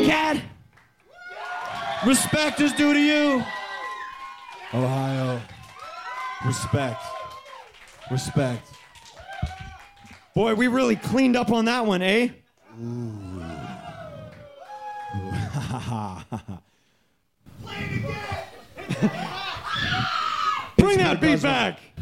Cat. Respect is due to you. Ohio. Respect. Respect. Boy, we really cleaned up on that one, eh? Bring that beat back.